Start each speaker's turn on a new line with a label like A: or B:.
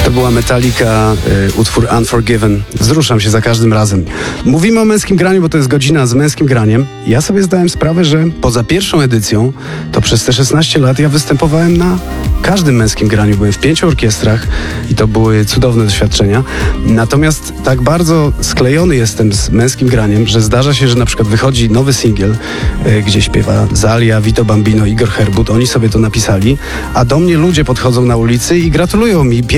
A: To była Metallica, utwór Unforgiven. Wzruszam się za każdym razem. Mówimy o męskim graniu, bo to jest godzina z męskim graniem. Ja sobie zdałem sprawę, że poza pierwszą edycją, to przez te 16 lat ja występowałem na każdym męskim graniu. Byłem w 5 orkiestrach i to były cudowne doświadczenia. Natomiast tak bardzo sklejony jestem z męskim graniem, że zdarza się, że na przykład wychodzi nowy singiel, gdzie śpiewa Zalia, Vito Bambino, Igor Herbut. Oni sobie to napisali, a do mnie ludzie podchodzą na ulicy i gratulują mi